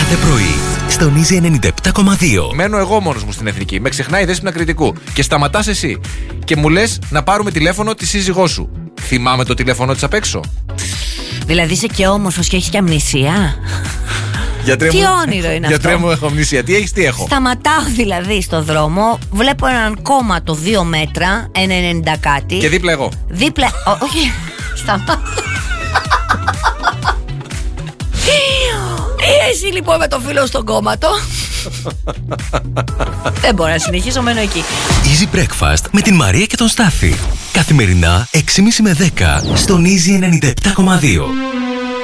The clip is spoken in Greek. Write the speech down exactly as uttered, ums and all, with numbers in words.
Κάθε πρωί στον Easy ενενήντα επτά κόμμα δύο. Μένω εγώ μόνος μου στην εθνική. Με ξεχνάει η Δέσποινα Κρητικού. Και σταματάς εσύ. Και μου λες να πάρουμε τηλέφωνο τη σύζυγό σου. Θυμάμαι το τηλέφωνο της απ' έξω. Δηλαδή είσαι και όμορφος και έχεις και αμνησία. Γιατρέ Τι μου, όνειρο είναι γιατρέ αυτό. μου, έχω αμνησία. Τι έχεις, τι έχω. Σταματάω δηλαδή στο δρόμο, βλέπω έναν κόμματο δύο μέτρα, ένα ενενήντα κάτι. Και δίπλα εγώ. Δίπλα. Ό, όχι. Σταμάτα. Εσύ λοιπόν με το φίλο στον κόμματο. Δεν μπορώ να συνεχίσω, μένω εκεί. Easy Breakfast με την Μαρία και τον Στάφη. Καθημερινά έξι και μισή με δέκα στον Easy ενενήντα επτά κόμμα δύο.